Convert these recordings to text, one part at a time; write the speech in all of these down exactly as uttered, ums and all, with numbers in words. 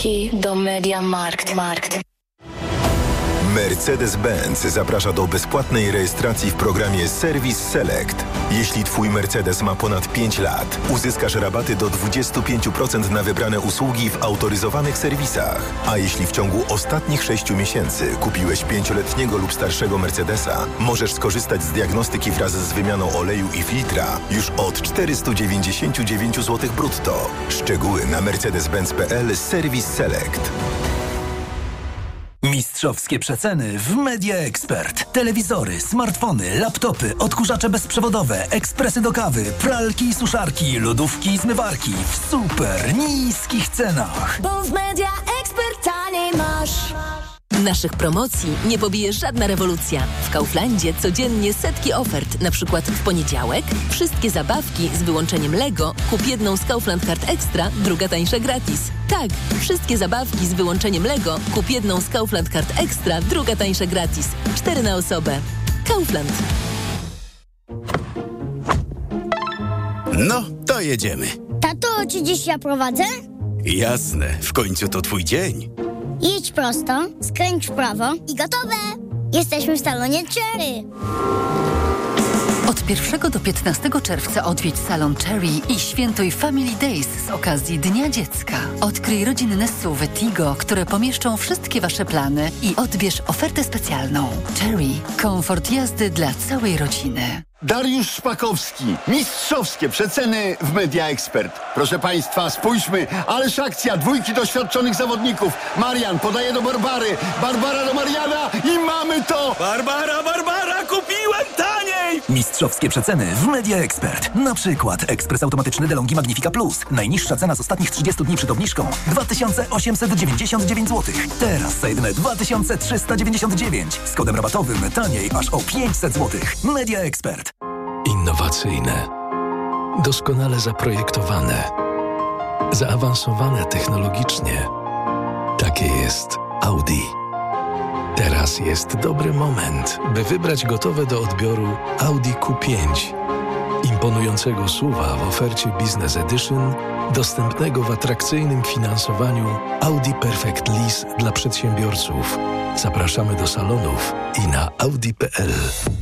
Leci do Mediamarkt. Markt. Mercedes-Benz zaprasza do bezpłatnej rejestracji w programie Service Select. Jeśli Twój Mercedes ma ponad pięć lat, uzyskasz rabaty do dwadzieścia pięć procent na wybrane usługi w autoryzowanych serwisach. A jeśli w ciągu ostatnich sześciu miesięcy kupiłeś pięcioletniego lub starszego Mercedesa, możesz skorzystać z diagnostyki wraz z wymianą oleju i filtra już od czterysta dziewięćdziesiąt dziewięć złotych brutto. Szczegóły na mercedes benz kropka p l Service Select. Mistrzowskie przeceny w Media Expert. Telewizory, smartfony, laptopy, odkurzacze bezprzewodowe, ekspresy do kawy, pralki i suszarki, lodówki i zmywarki w super niskich cenach. Bo w Media Expert taniej masz. Naszych promocji nie pobije żadna rewolucja. W Kauflandzie codziennie setki ofert. Na przykład w poniedziałek wszystkie zabawki z wyłączeniem Lego. Kup jedną z Kaufland Card Extra, druga tańsza gratis. Tak, wszystkie zabawki z wyłączeniem Lego. Kup jedną z Kaufland Card Extra, druga tańsza gratis. Cztery na osobę. Kaufland. No, to jedziemy. Tato, czy dziś ja prowadzę? Jasne, w końcu to twój dzień. Jedź prosto, skręć w prawo i gotowe! Jesteśmy w salonie Cherry. Od pierwszego do piętnastego czerwca odwiedź salon Cherry i świętuj Family Days z okazji Dnia Dziecka. Odkryj rodzinne S U V Tigo, które pomieszczą wszystkie Wasze plany i odbierz ofertę specjalną. Cherry. Komfort jazdy dla całej rodziny. Dariusz Szpakowski. Mistrzowskie przeceny w Media Expert. Proszę Państwa, spójrzmy. Ależ akcja. Dwójki doświadczonych zawodników. Marian podaje do Barbary. Barbara do Mariana i mamy to! Barbara, Barbara, kupiłem taniej! Mistrzowskie przeceny w Media Expert. Na przykład ekspres automatyczny DeLonghi Magnifica Plus. Najniższa cena z ostatnich trzydziestu dni przed obniżką dwa tysiące osiemset dziewięćdziesiąt dziewięć złotych. Teraz za jedyne dwa tysiące trzysta dziewięćdziesiąt dziewięć. Z kodem rabatowym taniej aż o pięćset złotych. Media Expert. Innowacyjne, doskonale zaprojektowane, zaawansowane technologicznie. Takie jest Audi. Teraz jest dobry moment, by wybrać gotowe do odbioru Audi Q pięć. Imponującego S U V-a w ofercie Business Edition, dostępnego w atrakcyjnym finansowaniu Audi Perfect Lease dla przedsiębiorców. Zapraszamy do salonów i na audi kropka p l.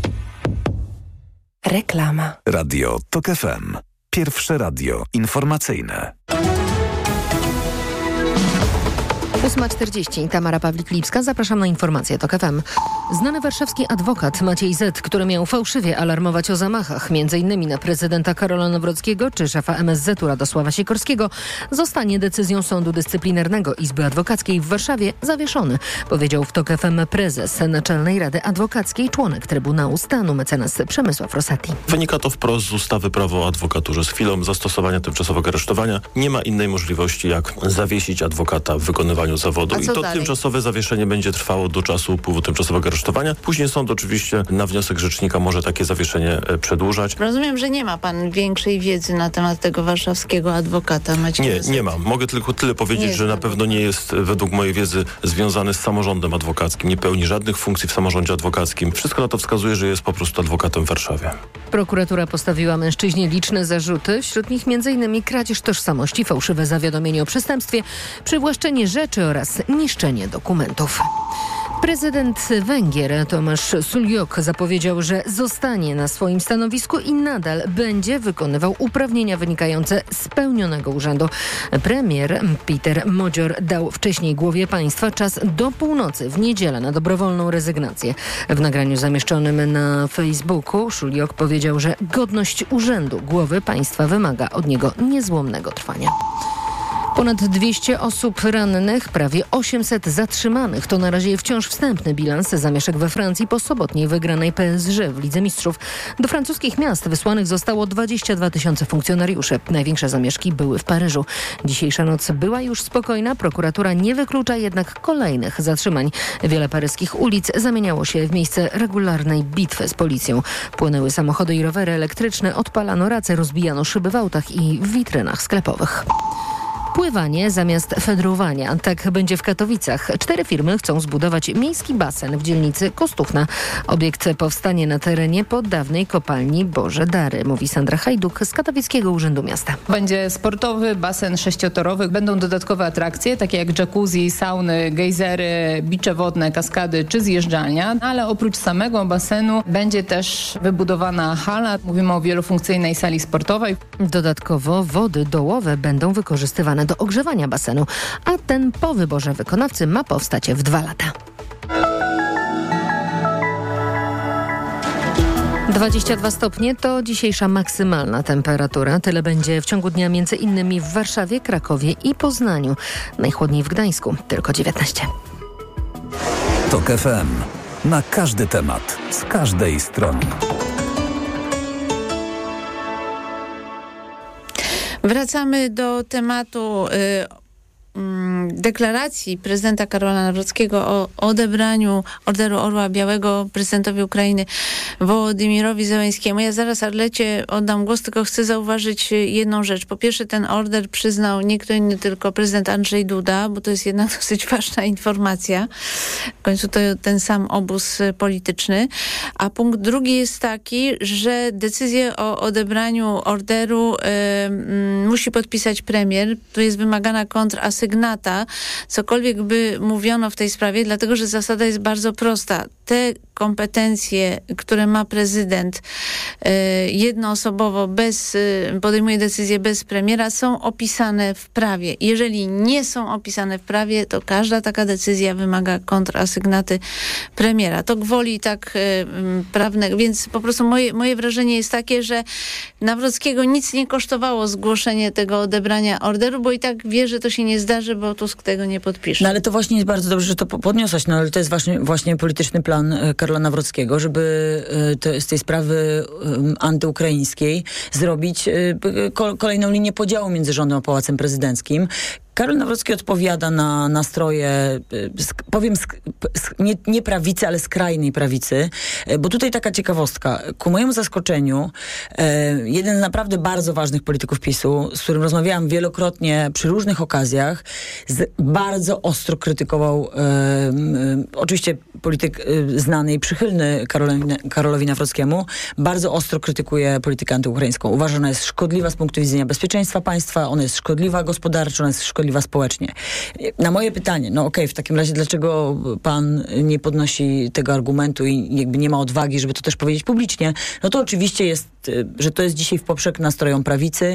Reklama. Radio Tok F M. Pierwsze radio informacyjne. ósma czterdzieści. Tamara Pawlik-Lipska. Zapraszam na informacje Tok F M. Znany warszawski adwokat Maciej Z., który miał fałszywie alarmować o zamachach, między innymi na prezydenta Karola Nawrockiego czy szefa M S Z-u Radosława Sikorskiego, zostanie decyzją Sądu Dyscyplinarnego Izby Adwokackiej w Warszawie zawieszony, powiedział w Tok F M prezes Naczelnej Rady Adwokackiej, członek Trybunału Stanu mecenas Przemysław Rosati. Wynika to wprost z ustawy Prawo o adwokaturze. Z chwilą zastosowania tymczasowego aresztowania nie ma innej możliwości, jak zawiesić adwokata w wykonywaniu zawodu. I to dalej? Tymczasowe zawieszenie będzie trwało do czasu upływu tymczasowego aresztowania. Później sąd oczywiście na wniosek rzecznika może takie zawieszenie przedłużać. Rozumiem, że nie ma pan większej wiedzy na temat tego warszawskiego adwokata Macieja. Nie, nie mam. Mogę tylko tyle powiedzieć, nie że na pewno nie jest według mojej wiedzy związany z samorządem adwokackim. Nie pełni żadnych funkcji w samorządzie adwokackim. Wszystko na to wskazuje, że jest po prostu adwokatem w Warszawie. Prokuratura postawiła mężczyźnie liczne zarzuty, wśród nich m.in. kradzież tożsamości, fałszywe zawiadomienie o przestępstwie, przywłaszczenie rzeczy oraz niszczenie dokumentów. Prezydent Węgier Tomasz Suljok zapowiedział, że zostanie na swoim stanowisku i nadal będzie wykonywał uprawnienia wynikające z pełnionego urzędu. Premier Peter Modzior dał wcześniej głowie państwa czas do północy w niedzielę na dobrowolną rezygnację. W nagraniu zamieszczonym na Facebooku Suljok powiedział, że godność urzędu głowy państwa wymaga od niego niezłomnego trwania. Ponad dwieście osób rannych, prawie osiemset zatrzymanych. To na razie wciąż wstępny bilans zamieszek we Francji po sobotniej wygranej P S G w Lidze Mistrzów. Do francuskich miast wysłanych zostało dwadzieścia dwa tysiące funkcjonariuszy. Największe zamieszki były w Paryżu. Dzisiejsza noc była już spokojna. Prokuratura nie wyklucza jednak kolejnych zatrzymań. Wiele paryskich ulic zamieniało się w miejsce regularnej bitwy z policją. Płynęły samochody i rowery elektryczne, odpalano race, rozbijano szyby w autach i w witrynach sklepowych. Pływanie zamiast fedrowania. Tak będzie w Katowicach. Cztery firmy chcą zbudować miejski basen w dzielnicy Kostuchna. Obiekt powstanie na terenie po dawnej kopalni Boże Dary, mówi Sandra Hajduk z Katowickiego Urzędu Miasta. Będzie sportowy, basen sześciotorowy. Będą dodatkowe atrakcje, takie jak jacuzzi, sauny, gejzery, bicze wodne, kaskady czy zjeżdżalnia. Ale oprócz samego basenu będzie też wybudowana hala. Mówimy o wielofunkcyjnej sali sportowej. Dodatkowo wody dołowe będą wykorzystywane do ogrzewania basenu, a ten po wyborze wykonawcy ma powstać w dwa lata. dwadzieścia dwa stopnie to dzisiejsza maksymalna temperatura. Tyle będzie w ciągu dnia między innymi w Warszawie, Krakowie i Poznaniu. Najchłodniej w Gdańsku, tylko dziewiętnaście. TOK F M. Na każdy temat, z każdej strony. Wracamy do tematu y, y, deklaracji prezydenta Karola Nawrockiego o odebraniu Orderu Orła Białego prezydentowi Ukrainy Wołodymirowi Zełenskiemu. Ja zaraz Arlecie oddam głos, tylko chcę zauważyć jedną rzecz. Po pierwsze, ten order przyznał nie kto inny, tylko prezydent Andrzej Duda, bo to jest jednak dosyć ważna informacja. W końcu to ten sam obóz polityczny. A punkt drugi jest taki, że decyzję o odebraniu orderu y, y, musi podpisać premier. Tu jest wymagana kontrasygnata. Cokolwiek by mówiono w tej sprawie, dlatego że zasada jest bardzo prosta. Te kompetencje, które ma prezydent y, jednoosobowo, bez, y, podejmuje decyzje bez premiera, są opisane w prawie. Jeżeli nie są opisane w prawie, to każda taka decyzja wymaga kontrasygnaty premiera. To gwoli tak y, prawne, więc po prostu moje, moje wrażenie jest takie, że Nawrockiego nic nie kosztowało zgłoszenie tego odebrania orderu, bo i tak wie, że to się nie zdarzy, bo Tusk tego nie podpisze. No ale to właśnie jest bardzo dobrze, że to podniosłaś, no ale to jest właśnie, właśnie polityczny plan Karola Nawrockiego, żeby to, z tej sprawy antyukraińskiej zrobić kolejną linię podziału między rządem a Pałacem Prezydenckim. Karol Nawrocki odpowiada na nastroje, powiem, nie, nie prawicy, ale skrajnej prawicy, bo tutaj taka ciekawostka. Ku mojemu zaskoczeniu, jeden z naprawdę bardzo ważnych polityków PiSu, z którym rozmawiałam wielokrotnie przy różnych okazjach, z, bardzo ostro krytykował, oczywiście polityk znany i przychylny Karolowi, Karolowi Nawrockiemu, bardzo ostro krytykuje politykę antyukraińską. Uważa, że ona jest szkodliwa z punktu widzenia bezpieczeństwa państwa, ona jest szkodliwa gospodarczo, ona jest szkodliwa społecznie. Na moje pytanie, no okej, okay, w takim razie dlaczego pan nie podnosi tego argumentu i jakby nie ma odwagi, żeby to też powiedzieć publicznie, no to oczywiście jest, że to jest dzisiaj w poprzek nastrojom prawicy.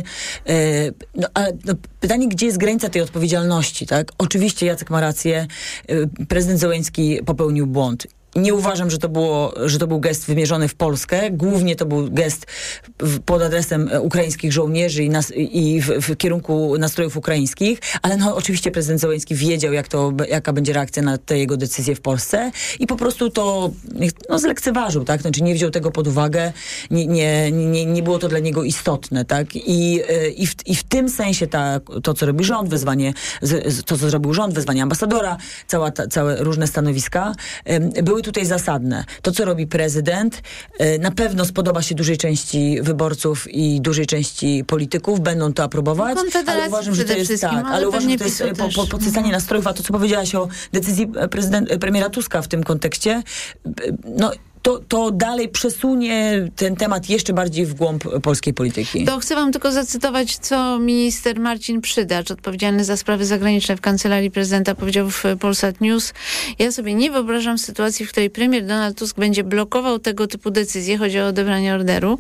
No ale no, pytanie, gdzie jest granica tej odpowiedzialności, tak? Oczywiście Jacek ma rację, prezydent Zełenski popełnił błąd. Nie uważam, że to, było, że to był gest wymierzony w Polskę. Głównie to był gest w, pod adresem ukraińskich żołnierzy i, nas, i w, w kierunku nastrojów ukraińskich, ale no, oczywiście prezydent Zełenski wiedział, jak to, jaka będzie reakcja na te jego decyzje w Polsce i po prostu to no, zlekceważył, tak? Znaczy nie wziął tego pod uwagę, nie, nie, nie, nie było to dla niego istotne, tak? I, i, w, i w tym sensie ta, to, co robi rząd, wezwanie, to, co zrobił rząd, wezwanie ambasadora, cała ta, całe różne stanowiska, były tutaj zasadne. To, co robi prezydent, na pewno spodoba się dużej części wyborców i dużej części polityków, będą to aprobować, ale uważam, że to jest tak, ale, ale uważam, że to jest po, po, podsycanie nastrojów, a to, co powiedziałaś o decyzji prezydent, premiera Tuska w tym kontekście, no To, to dalej przesunie ten temat jeszcze bardziej w głąb polskiej polityki. To chcę wam tylko zacytować, co minister Marcin Przydacz, odpowiedzialny za sprawy zagraniczne w Kancelarii Prezydenta, powiedział w Polsat News. Ja sobie nie wyobrażam sytuacji, w której premier Donald Tusk będzie blokował tego typu decyzje, chodzi o odebranie orderu.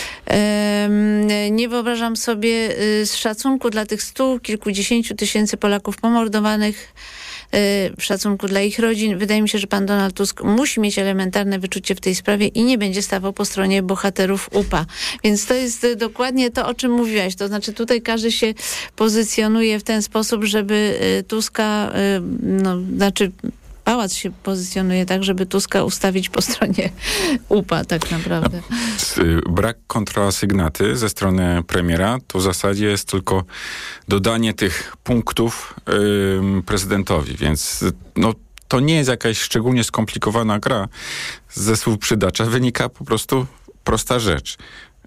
Um, nie wyobrażam sobie y, z szacunku dla tych stu kilkudziesięciu tysięcy Polaków pomordowanych, w szacunku dla ich rodzin. Wydaje mi się, że pan Donald Tusk musi mieć elementarne wyczucie w tej sprawie i nie będzie stawał po stronie bohaterów U P A. Więc to jest dokładnie to, o czym mówiłaś. To znaczy tutaj każdy się pozycjonuje w ten sposób, żeby Tuska, no, znaczy Pałac się pozycjonuje tak, żeby Tuska ustawić po stronie U P A tak naprawdę. Brak kontrasygnaty ze strony premiera to w zasadzie jest tylko dodanie tych punktów yy, prezydentowi, więc no, to nie jest jakaś szczególnie skomplikowana gra. Ze słów Przydacza wynika po prostu prosta rzecz.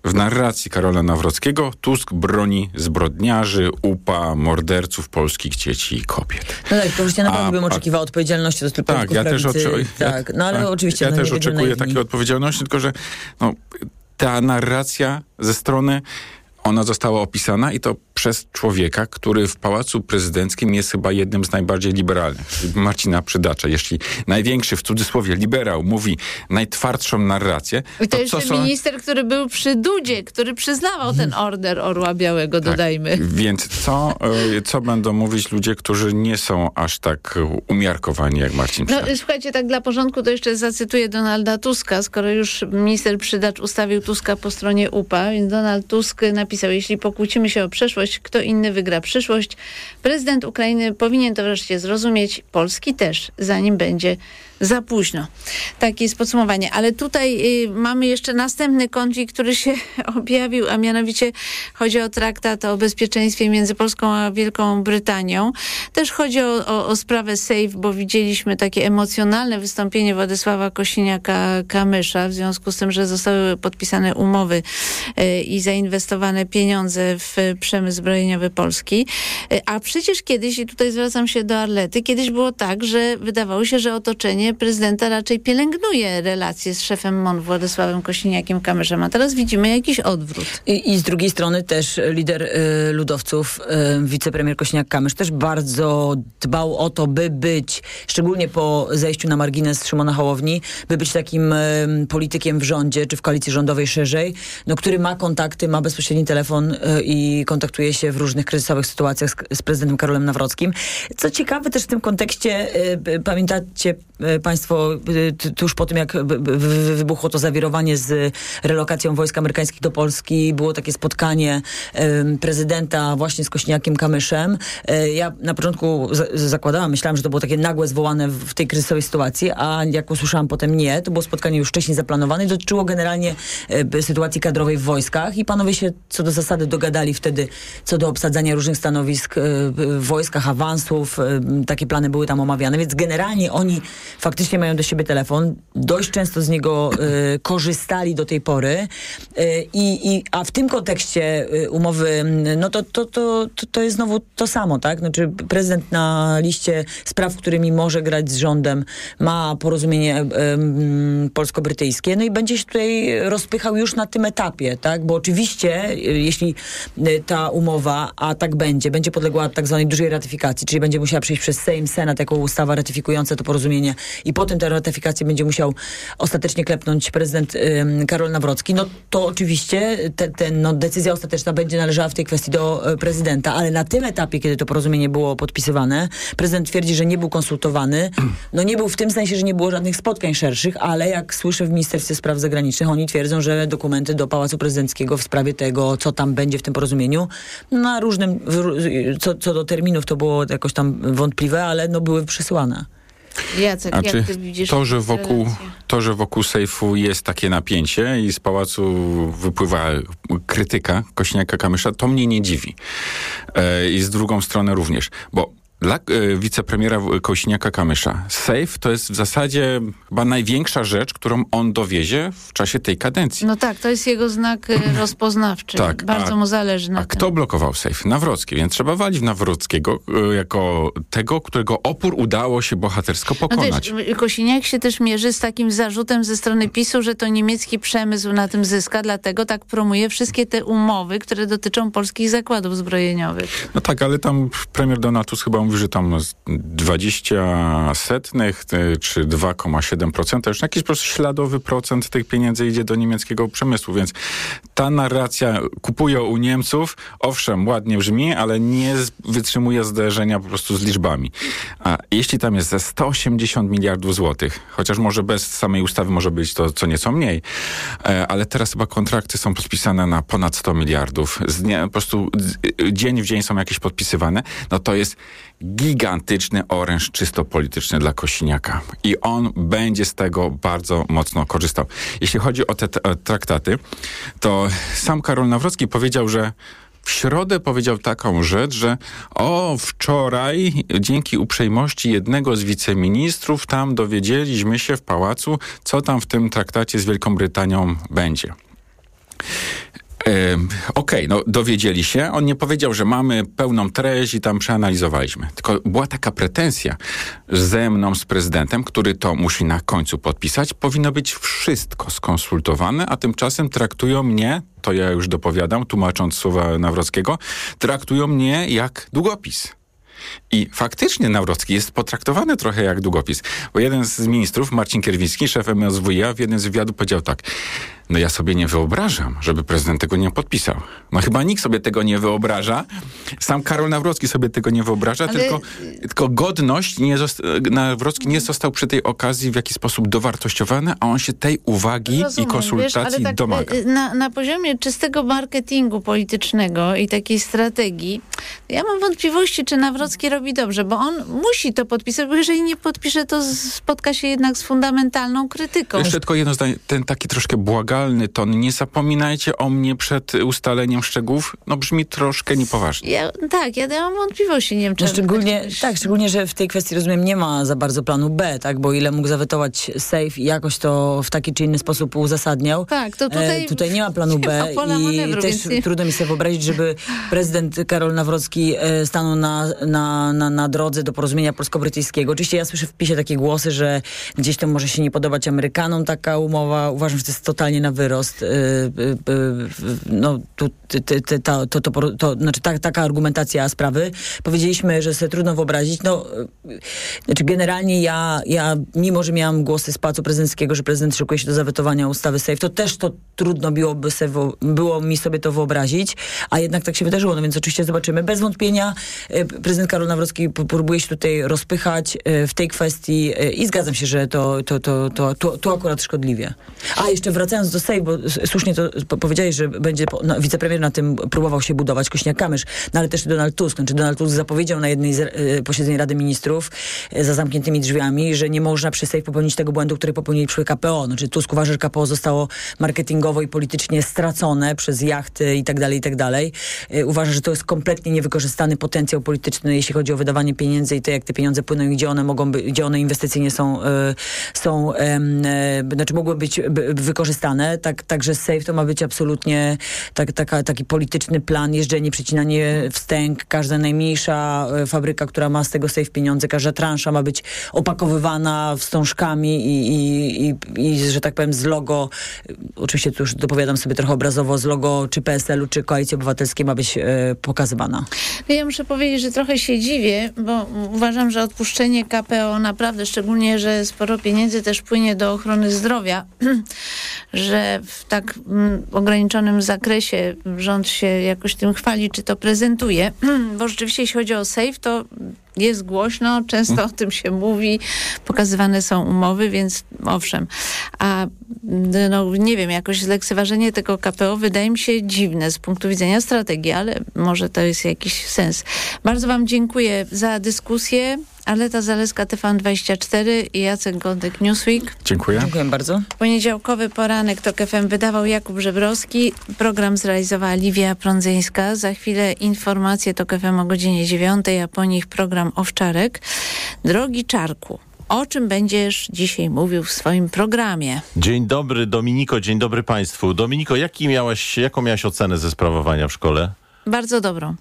w narracji Karola Nawrockiego Tusk broni zbrodniarzy, upa, morderców polskich dzieci i kobiet. No tak, to już ja naprawdę a, bym oczekiwała a, odpowiedzialności do tych tak, ja też oczy- tak, no ale ja, oczywiście ja no, też nie oczekuję takiej odpowiedzialności, tylko że no, ta narracja ze strony ona została opisana i to przez człowieka, który w Pałacu Prezydenckim jest chyba jednym z najbardziej liberalnych, czyli Marcina Przydacza. Jeśli największy, w cudzysłowie, liberał mówi najtwardszą narrację... I to, to jeszcze co minister, który był przy Dudzie, który przyznawał ten order Orła Białego, tak, dodajmy. Więc co, co będą mówić ludzie, którzy nie są aż tak umiarkowani jak Marcin Przydacz? No słuchajcie, tak dla porządku to jeszcze zacytuję Donalda Tuska, skoro już minister Przydacz ustawił Tuska po stronie U P A, więc Donald Tusk napisał, jeśli pokłócimy się o przeszłość, kto inny wygra przyszłość. Prezydent Ukrainy powinien to wreszcie zrozumieć, Polski też, zanim będzie za późno. Takie jest podsumowanie. Ale tutaj y, mamy jeszcze następny konflikt, który się objawił, a mianowicie chodzi o traktat o bezpieczeństwie między Polską a Wielką Brytanią. Też chodzi o, o, o sprawę SAFE, bo widzieliśmy takie emocjonalne wystąpienie Władysława Kosiniaka-Kamysza w związku z tym, że zostały podpisane umowy y, i zainwestowane pieniądze w przemysł zbrojeniowy Polski. Y, a przecież kiedyś, i tutaj zwracam się do Arlety, kiedyś było tak, że wydawało się, że otoczenie prezydenta raczej pielęgnuje relacje z szefem M O N Władysławem Kosiniakiem-Kamyszem, a teraz widzimy jakiś odwrót. I, i z drugiej strony też lider y, ludowców, y, wicepremier Kosiniak-Kamysz też bardzo dbał o to, by być, szczególnie po zejściu na margines Szymona Hołowni, by być takim y, politykiem w rządzie, czy w koalicji rządowej szerzej, no, który ma kontakty, ma bezpośredni telefon y, i kontaktuje się w różnych kryzysowych sytuacjach z, z prezydentem Karolem Nawrockim. Co ciekawe też w tym kontekście, y, pamiętacie y, Państwo, tuż po tym, jak wybuchło to zawirowanie z relokacją wojsk amerykańskich do Polski, było takie spotkanie prezydenta właśnie z Kosiniakiem-Kamyszem. Ja na początku zakładałam, myślałam, że to było takie nagłe zwołane w tej kryzysowej sytuacji, a jak usłyszałam potem nie, to było spotkanie już wcześniej zaplanowane i dotyczyło generalnie sytuacji kadrowej w wojskach i panowie się co do zasady dogadali wtedy co do obsadzania różnych stanowisk w wojskach, awansów. Takie plany były tam omawiane, więc generalnie oni faktycznie mają do siebie telefon, dość często z niego y, korzystali do tej pory y, i, a w tym kontekście y, umowy, no to, to, to, to, to jest znowu to samo, tak? Znaczy prezydent na liście spraw, którymi może grać z rządem, ma porozumienie y, y, polsko-brytyjskie, no i będzie się tutaj rozpychał już na tym etapie, tak? Bo oczywiście, y, jeśli y, ta umowa, a tak będzie, będzie podległa tak zwanej dużej ratyfikacji, czyli będzie musiała przejść przez Sejm, Senat jako ustawa ratyfikująca to porozumienie i potem tę ratyfikację będzie musiał ostatecznie klepnąć prezydent y, Karol Nawrocki, no to oczywiście te, te, no, decyzja ostateczna będzie należała w tej kwestii do y, prezydenta, ale na tym etapie, kiedy to porozumienie było podpisywane, prezydent twierdzi, że nie był konsultowany. No nie był w tym sensie, że nie było żadnych spotkań szerszych, ale jak słyszę w Ministerstwie Spraw Zagranicznych, oni twierdzą, że dokumenty do Pałacu Prezydenckiego w sprawie tego, co tam będzie w tym porozumieniu, na różnym, co, co do terminów to było jakoś tam wątpliwe, ale no były przysyłane. Jacek, znaczy, jak ty widzisz to, że wokół, to, że wokół sejfu jest takie napięcie i z pałacu wypływa krytyka Kosiniaka-Kamysza, to mnie nie dziwi. E, I z drugą stronę również, bo dla e, wicepremiera Kosiniaka-Kamysza sejf to jest w zasadzie chyba największa rzecz, którą on dowiezie w czasie tej kadencji. No tak, to jest jego znak rozpoznawczy. Tak, bardzo a, mu zależy na a tym. kto blokował sejf? Nawrocki, więc trzeba walić Nawrockiego e, jako tego, którego opór udało się bohatersko pokonać. No wiesz, Kosiniak się też mierzy z takim zarzutem ze strony PiSu, że to niemiecki przemysł na tym zyska, dlatego tak promuje wszystkie te umowy, które dotyczą polskich zakładów zbrojeniowych. No tak, ale tam premier Donald Tusk chyba mówi, że tam dwadzieścia setnych czy dwa przecinek siedem procent, już jakiś po prostu śladowy procent tych pieniędzy idzie do niemieckiego przemysłu, więc ta narracja kupują u Niemców, owszem, ładnie brzmi, ale nie wytrzymuje zderzenia po prostu z liczbami. A jeśli tam jest ze sto osiemdziesiąt miliardów złotych, chociaż może bez samej ustawy może być to co nieco mniej, ale teraz chyba kontrakty są podpisane na ponad sto miliardów. Z dnia, po prostu dzień w dzień są jakieś podpisywane, no to jest gigantyczny oręż czysto polityczny dla Kosiniaka. I on będzie z tego bardzo mocno korzystał. Jeśli chodzi o te t- traktaty, to sam Karol Nawrocki powiedział, że w środę powiedział taką rzecz, że o, wczoraj dzięki uprzejmości jednego z wiceministrów tam dowiedzieliśmy się w pałacu, co tam w tym traktacie z Wielką Brytanią będzie. Okej, okay, no dowiedzieli się. On nie powiedział, że mamy pełną treść i tam przeanalizowaliśmy. Tylko była taka pretensja ze mną, z prezydentem, który to musi na końcu podpisać. Powinno być wszystko skonsultowane, a tymczasem traktują mnie, to ja już dopowiadam, tłumacząc słowa Nawrockiego, traktują mnie jak długopis. I faktycznie Nawrocki jest potraktowany trochę jak długopis. Bo jeden z ministrów, Marcin Kierwiński, szef M S W i A, w jednym z wywiadów powiedział tak: no ja sobie nie wyobrażam, żeby prezydent tego nie podpisał. No chyba nikt sobie tego nie wyobraża. Sam Karol Nawrocki sobie tego nie wyobraża, Ale... tylko, tylko godność nie zosta- Nawrocki nie został przy tej okazji w jakiś sposób dowartościowany, a on się tej uwagi Rozumiem, i konsultacji wiesz, ale tak domaga. Na, na poziomie czystego marketingu politycznego i takiej strategii, ja mam wątpliwości, czy Nawrocki robi dobrze, bo on musi to podpisać, bo jeżeli nie podpisze, to spotka się jednak z fundamentalną krytyką. Jeszcze tylko jedno zdanie, ten taki troszkę błagalny ton, nie zapominajcie o mnie przed ustaleniem szczegółów, no brzmi troszkę niepoważnie. Ja, tak, ja, ja mam wątpliwości, nie wiem, czy... No szczególnie, tak, szczególnie, że w tej kwestii, rozumiem, nie ma za bardzo planu B, tak, bo ile mógł zawetować safe i jakoś to w taki czy inny sposób uzasadniał. Tak, to tutaj... E, tutaj nie ma planu B i manewru, też nie... trudno mi sobie wyobrazić, żeby prezydent Karol Nawrocki e, stanął na, na, na, na drodze do porozumienia polsko-brytyjskiego. Oczywiście ja słyszę w PiSie takie głosy, że gdzieś to może się nie podobać Amerykanom taka umowa. Uważam, że to jest totalnie na wyrost. Yy, yy, no, tu, ty, ty, ty, ta, to, to, to, znaczy ta, taka argumentacja sprawy. Powiedzieliśmy, że sobie trudno wyobrazić. No, yy, znaczy generalnie ja, ja, mimo że miałam głosy z Pałacu Prezydenckiego, że prezydent szykuje się do zawetowania ustawy safe, to też to trudno byłoby sobie, było mi sobie to wyobrazić, a jednak tak się wydarzyło. No więc oczywiście zobaczymy. Bez wątpienia yy, prezydent Karol Nawrocki próbuje się tutaj rozpychać yy, w tej kwestii yy, i zgadzam się, że to, to, to, to, to, to akurat szkodliwie. A jeszcze wracając do safe, bo słusznie to powiedziałeś, że będzie no, wicepremier na tym próbował się budować, Kośniak-Kamysz, no ale też Donald Tusk. Znaczy Donald Tusk zapowiedział na jednej z y, posiedzeń Rady Ministrów y, za zamkniętymi drzwiami, że nie można przy safe popełnić tego błędu, który popełnili przy K P O. Znaczy Tusk uważa, że K P O zostało marketingowo i politycznie stracone przez jachty i tak dalej, i tak dalej. Y, uważa, że to jest kompletnie niewykorzystany potencjał polityczny, jeśli chodzi o wydawanie pieniędzy i to, jak te pieniądze płyną i gdzie one mogą być, gdzie one inwestycyjnie są, y, są y, y, znaczy mogły być by, wykorzystane. Tak, także safe to ma być absolutnie tak, taka, taki polityczny plan, jeżdżenie, przecinanie wstęg, każda najmniejsza y, fabryka, która ma z tego safe pieniądze, każda transza ma być opakowywana wstążkami i, i, i, i że tak powiem z logo, y, oczywiście tu już dopowiadam sobie trochę obrazowo, z logo czy P S L u, czy Koalicji Obywatelskiej ma być y, pokazywana. No ja muszę powiedzieć, że trochę się dziwię, bo uważam, że odpuszczenie K P O naprawdę, szczególnie, że sporo pieniędzy też płynie do ochrony zdrowia, że w tak mm, ograniczonym zakresie rząd się jakoś tym chwali, czy to prezentuje. Bo rzeczywiście, jeśli chodzi o safe, to jest głośno, często o tym się mówi, pokazywane są umowy, więc owszem. A no nie wiem, jakoś zlekceważenie tego K P O wydaje mi się dziwne z punktu widzenia strategii, ale może to jest jakiś sens. Bardzo wam dziękuję za dyskusję. Aleta Zaleska, T V N dwadzieścia cztery i Jacek Godek, Newsweek. Dziękuję. Dziękuję bardzo. Poniedziałkowy poranek TOK F M wydawał Jakub Żebrowski. Program zrealizowała Liwia Prądzyńska. Za chwilę informacje TOK F M o godzinie dziewiątej, a po nich program Owczarek. Drogi Czarku, o czym będziesz dzisiaj mówił w swoim programie? Dzień dobry, Dominiko, dzień dobry Państwu. Dominiko, jaki miałaś, jaką miałaś ocenę ze sprawowania w szkole? Bardzo dobrą.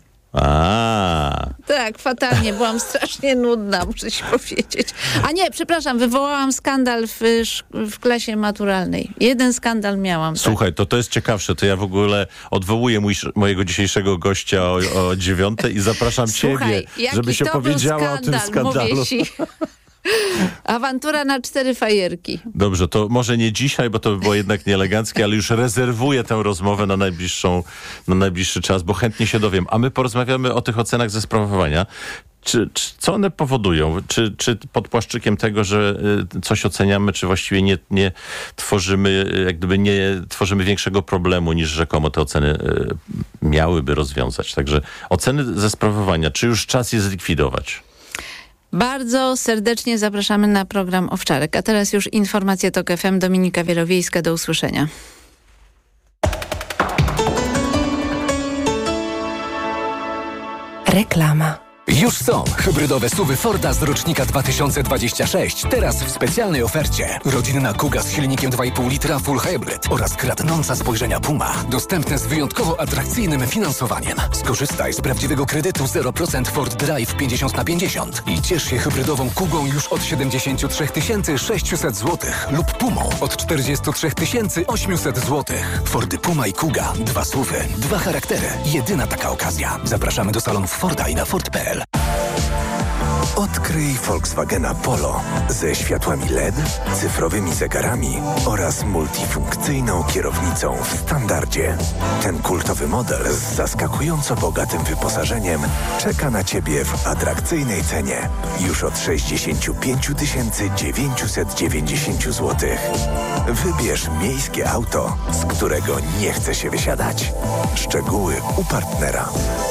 A. Tak, fatalnie. Byłam strasznie nudna, muszę ci powiedzieć. A nie, przepraszam, wywołałam skandal w, w klasie maturalnej. Jeden skandal miałam. Słuchaj, tak. to to jest ciekawsze. To ja w ogóle odwołuję mój, mojego dzisiejszego gościa o, o dziewiątej i zapraszam Słuchaj, ciebie, żebyś opowiedziała skandal, o tym skandalu. Mówię ci. Awantura na cztery fajerki. Dobrze, to może nie dzisiaj, bo to by było jednak nieeleganckie, ale już rezerwuję tę rozmowę na najbliższą, na najbliższy czas, bo chętnie się dowiem. A my porozmawiamy o tych ocenach ze sprawowania. Czy, czy, co one powodują? Czy, czy pod płaszczykiem tego, że y, coś oceniamy, czy właściwie nie, nie tworzymy, jak gdyby nie tworzymy większego problemu, niż rzekomo te oceny y, miałyby rozwiązać? Także oceny ze sprawowania, czy już czas je zlikwidować? Bardzo serdecznie zapraszamy na program Owczarek. A teraz już informacje TOK F M. Dominika Wielowiejska. Do usłyszenia. Reklama. Już są hybrydowe suwy Forda z rocznika dwa tysiące dwudziestego szóstego. Teraz w specjalnej ofercie. Rodzinna Kuga z silnikiem dwa i pół litra Full Hybrid oraz kradnąca spojrzenia Puma. Dostępne z wyjątkowo atrakcyjnym finansowaniem. Skorzystaj z prawdziwego kredytu zero procent Ford Drive pięćdziesiąt na pięćdziesiąt i ciesz się hybrydową Kugą już od siedemdziesiąt trzy tysiące sześćset złotych lub Pumą od czterdzieści trzy tysiące osiemset złotych. Fordy Puma i Kuga. Dwa suwy, dwa charaktery. Jedyna taka okazja. Zapraszamy do salonów Forda i na Ford kropka p l. Odkryj Volkswagena Polo ze światłami L E D, cyfrowymi zegarami oraz multifunkcyjną kierownicą w standardzie. Ten kultowy model z zaskakująco bogatym wyposażeniem czeka na Ciebie w atrakcyjnej cenie już od sześćdziesiąt pięć tysięcy dziewięćset dziewięćdziesiąt złotych. Wybierz miejskie auto, z którego nie chce się wysiadać. Szczegóły u partnera.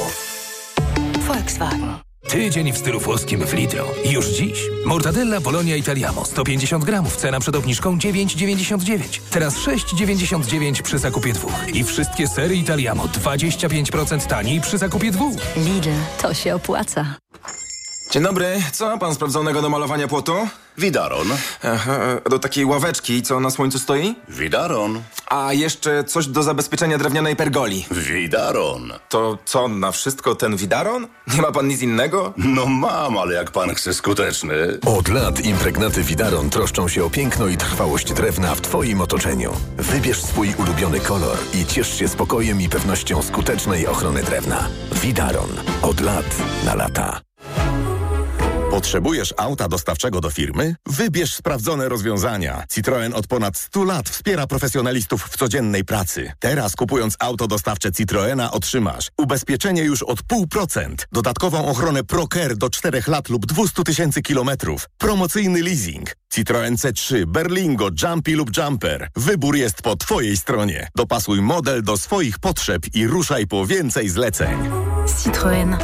Volkswagen. Tydzień w stylu włoskim w Lidlu. Już dziś. Mortadella Bologna Italiano sto pięćdziesiąt gramów. Cena przed obniżką dziewięć dziewięćdziesiąt dziewięć. Teraz sześć dziewięćdziesiąt dziewięć przy zakupie dwóch. I wszystkie sery Italiano dwadzieścia pięć procent taniej przy zakupie dwóch. Lidl, to się opłaca. Dzień dobry. Co ma pan sprawdzonego do malowania płotu? Widaron. Aha, do takiej ławeczki, co na słońcu stoi? Widaron. A jeszcze coś do zabezpieczenia drewnianej pergoli. Widaron. To co, na wszystko ten Widaron? Nie ma pan nic innego? No mam, ale jak pan chce skuteczny. Od lat impregnaty Widaron troszczą się o piękno i trwałość drewna w Twoim otoczeniu. Wybierz swój ulubiony kolor i ciesz się spokojem i pewnością skutecznej ochrony drewna. Widaron. Od lat na lata. Potrzebujesz auta dostawczego do firmy? Wybierz sprawdzone rozwiązania. Citroen od ponad stu lat wspiera profesjonalistów w codziennej pracy. Teraz kupując auto dostawcze Citroena otrzymasz ubezpieczenie już od pół procent, dodatkową ochronę ProCare do czterech lat lub dwieście tysięcy kilometrów, promocyjny leasing. Citroen C trzy, Berlingo, Jumpy lub Jumper. Wybór jest po Twojej stronie. Dopasuj model do swoich potrzeb i ruszaj po więcej zleceń. Citroen.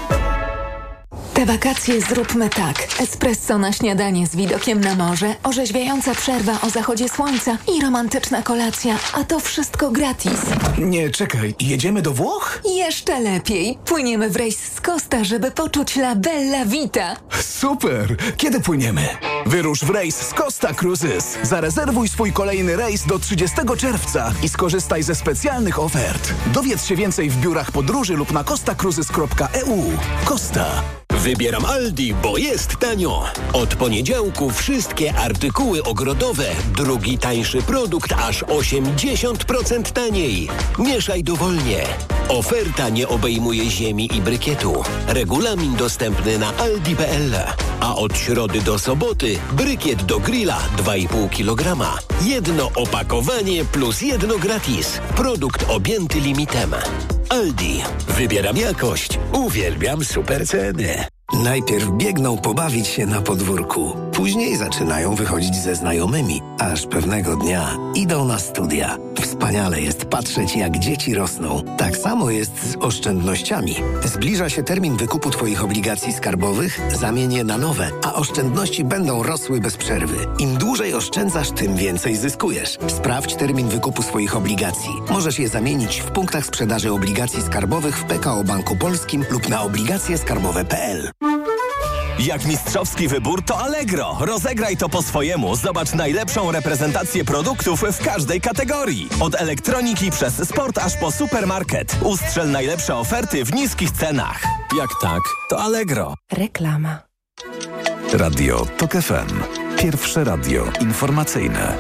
Te wakacje zróbmy tak. Espresso na śniadanie z widokiem na morze, orzeźwiająca przerwa o zachodzie słońca i romantyczna kolacja, a to wszystko gratis. Nie, czekaj, jedziemy do Włoch? Jeszcze lepiej. Płyniemy w rejs z Costa, żeby poczuć la bella vita. Super! Kiedy płyniemy? Wyrusz w rejs z Costa Cruises. Zarezerwuj swój kolejny rejs do trzydziestego czerwca i skorzystaj ze specjalnych ofert. Dowiedz się więcej w biurach podróży lub na costa cruises kropka e u. Costa. Wybieram Aldi, bo jest tanio. Od poniedziałku wszystkie artykuły ogrodowe. Drugi tańszy produkt aż osiemdziesiąt procent taniej. Mieszaj dowolnie. Oferta nie obejmuje ziemi i brykietu. Regulamin dostępny na aldi kropka p l. A od środy do soboty brykiet do grilla dwa i pół kilograma. Jedno opakowanie plus jedno gratis. Produkt objęty limitem. Aldi. Wybieram jakość. Uwielbiam super ceny. Najpierw biegną pobawić się na podwórku. Później zaczynają wychodzić ze znajomymi. Aż pewnego dnia idą na studia. Wspaniale jest patrzeć, jak dzieci rosną. Tak samo jest z oszczędnościami. Zbliża się termin wykupu Twoich obligacji skarbowych, zamień je na nowe, a oszczędności będą rosły bez przerwy. Im dłużej oszczędzasz, tym więcej zyskujesz. Sprawdź termin wykupu swoich obligacji. Możesz je zamienić w punktach sprzedaży obligacji skarbowych w P K O Banku Polskim lub na obligacje skarbowe kropka p l. Jak mistrzowski wybór, to Allegro. Rozegraj to po swojemu. Zobacz najlepszą reprezentację produktów w każdej kategorii. Od elektroniki przez sport aż po supermarket. Ustrzel najlepsze oferty w niskich cenach. Jak tak, to Allegro. Reklama. Radio Tok F M. Pierwsze radio informacyjne.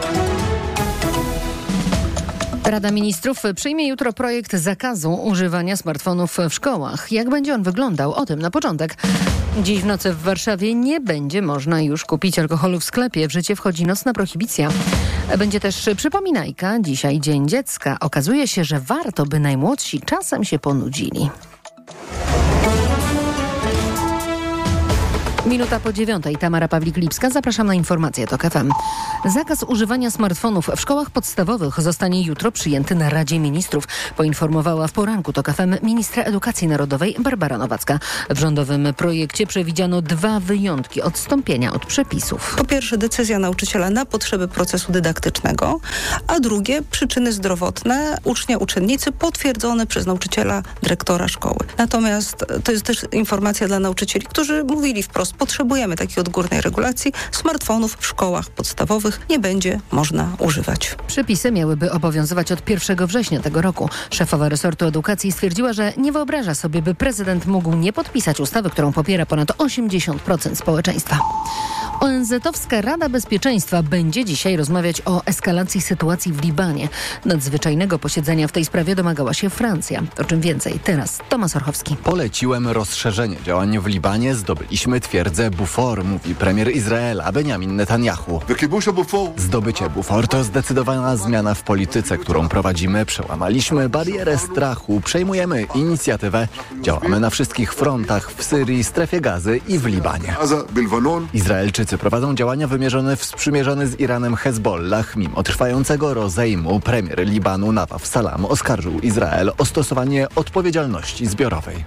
Rada Ministrów przyjmie jutro projekt zakazu używania smartfonów w szkołach. Jak będzie on wyglądał? O tym na początek. Dziś w nocy w Warszawie nie będzie można już kupić alkoholu w sklepie. W życie wchodzi nocna prohibicja. Będzie też przypominajka. Dzisiaj Dzień Dziecka. Okazuje się, że warto, by najmłodsi czasem się ponudzili. Minuta po dziewiątej. Tamara Pawlik-Lipska. Zapraszam na informacje TOK F M. Zakaz używania smartfonów w szkołach podstawowych zostanie jutro przyjęty na Radzie Ministrów, poinformowała w poranku TOK F M ministra edukacji narodowej Barbara Nowacka. W rządowym projekcie przewidziano dwa wyjątki odstąpienia od przepisów. Po pierwsze decyzja nauczyciela na potrzeby procesu dydaktycznego, a drugie przyczyny zdrowotne ucznia, uczennicy potwierdzone przez nauczyciela, dyrektora szkoły. Natomiast to jest też informacja dla nauczycieli, którzy mówili wprost, potrzebujemy takiej odgórnej regulacji. Smartfonów w szkołach podstawowych nie będzie można używać. Przepisy miałyby obowiązywać od pierwszego września tego roku. Szefowa resortu edukacji stwierdziła, że nie wyobraża sobie, by prezydent mógł nie podpisać ustawy, którą popiera ponad osiemdziesiąt procent społeczeństwa. O N Z-owska Rada Bezpieczeństwa będzie dzisiaj rozmawiać o eskalacji sytuacji w Libanie. Nadzwyczajnego posiedzenia w tej sprawie domagała się Francja. O czym więcej teraz Tomasz Orchowski. Poleciłem rozszerzenie działań w Libanie. Zdobyliśmy twierdzę Bufor, mówi premier Izraela Benjamin Netanyahu. Zdobycie Bufor to zdecydowana zmiana w polityce, którą prowadzimy. Przełamaliśmy barierę strachu, przejmujemy inicjatywę. Działamy na wszystkich frontach w Syrii, strefie Gazy i w Libanie. Izraelczycy prowadzą działania wymierzone w sprzymierzony z Iranem Hezbollah. Mimo trwającego rozejmu premier Libanu Nawaf Salam oskarżył Izrael o stosowanie odpowiedzialności zbiorowej.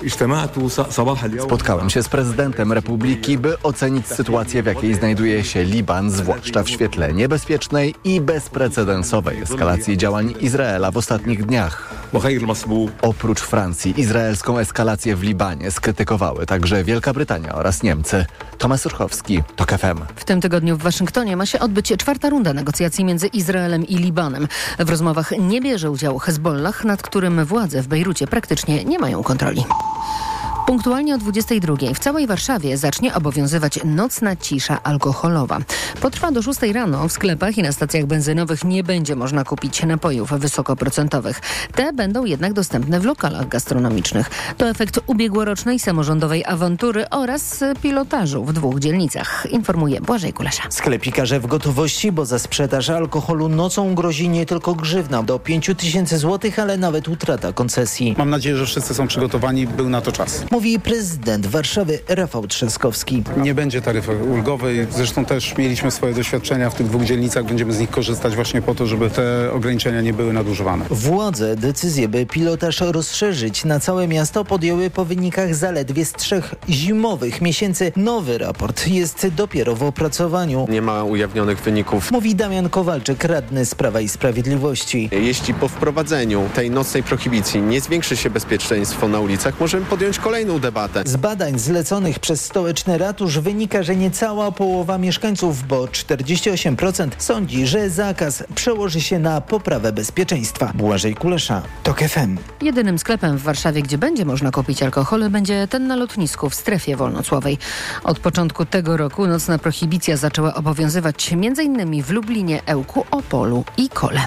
Spotkałem się z prezydentem Republiki, by ocenić sytuację, w jakiej znajduje się Liban, zwłaszcza w świetle niebezpiecznej i bezprecedensowej eskalacji działań Izraela w ostatnich dniach. Oprócz Francji, izraelską eskalację w Libanie skrytykowały także Wielka Brytania oraz Niemcy. Tomasz Urchowski, TOK F M. W tym tygodniu w Waszyngtonie ma się odbyć czwarta runda negocjacji między Izraelem i Libanem. W rozmowach nie bierze udziału Hezbollah, nad którym władze w Bejrucie praktycznie nie mają kontroli. Punktualnie o dwudziestej drugiej w całej Warszawie zacznie obowiązywać nocna cisza alkoholowa. Potrwa do szóstej rano. W sklepach i na stacjach benzynowych nie będzie można kupić napojów wysokoprocentowych. Te będą jednak dostępne w lokalach gastronomicznych. To efekt ubiegłorocznej samorządowej awantury oraz pilotażu w dwóch dzielnicach, informuje Błażej Kulesza. Sklepikarze w gotowości, bo za sprzedaż alkoholu nocą grozi nie tylko grzywna do pięciu tysięcy złotych, ale nawet utrata koncesji. Mam nadzieję, że wszyscy są przygotowani, był na to czas. Mówi prezydent Warszawy Rafał Trzaskowski. Nie będzie taryfy ulgowej. Zresztą też mieliśmy swoje doświadczenia w tych dwóch dzielnicach. Będziemy z nich korzystać właśnie po to, żeby te ograniczenia nie były nadużywane. Władze decyzję, by pilotaż rozszerzyć na całe miasto, podjęły po wynikach zaledwie z trzech zimowych miesięcy. Nowy raport jest dopiero w opracowaniu. Nie ma ujawnionych wyników. Mówi Damian Kowalczyk, radny z Prawa i Sprawiedliwości. Jeśli po wprowadzeniu tej nocnej prohibicji nie zwiększy się bezpieczeństwo na ulicach, możemy podjąć kolejną debatę. Z badań zleconych przez stołeczny ratusz wynika, że niecała połowa mieszkańców, bo czterdzieści osiem procent sądzi, że zakaz przełoży się na poprawę bezpieczeństwa. Błażej Kulesza, TOK F M. Jedynym sklepem w Warszawie, gdzie będzie można kupić alkohol, będzie ten na lotnisku w strefie wolnocłowej. Od początku tego roku nocna prohibicja zaczęła obowiązywać m.in. w Lublinie, Ełku, Opolu i Kole.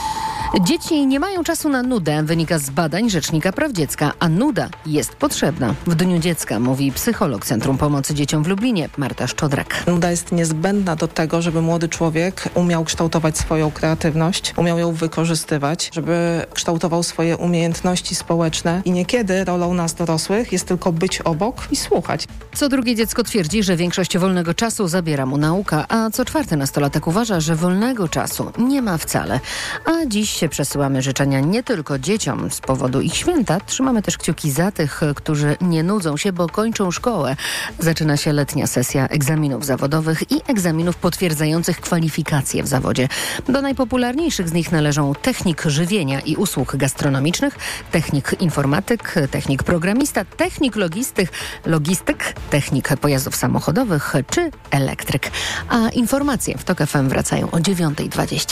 Dzieci nie mają czasu na nudę, wynika z badań Rzecznika Praw Dziecka, a nuda jest potrzebna. W Dniu Dziecka mówi psycholog Centrum Pomocy Dzieciom w Lublinie, Marta Szczodrak. Nuda jest niezbędna do tego, żeby młody człowiek umiał kształtować swoją kreatywność, umiał ją wykorzystywać, żeby kształtował swoje umiejętności społeczne i niekiedy rolą nas dorosłych jest tylko być obok i słuchać. Co drugie dziecko twierdzi, że większość wolnego czasu zabiera mu nauka, a co czwarty nastolatek uważa, że wolnego czasu nie ma wcale. A dziś przesyłamy życzenia nie tylko dzieciom z powodu ich święta. Trzymamy też kciuki za tych, którzy nie nudzą się, bo kończą szkołę. Zaczyna się letnia sesja egzaminów zawodowych i egzaminów potwierdzających kwalifikacje w zawodzie. Do najpopularniejszych z nich należą technik żywienia i usług gastronomicznych, technik informatyk, technik programista, technik logistyk, logistyk, technik pojazdów samochodowych czy elektryk. A informacje w TOK F M wracają o dziewiąta dwadzieścia.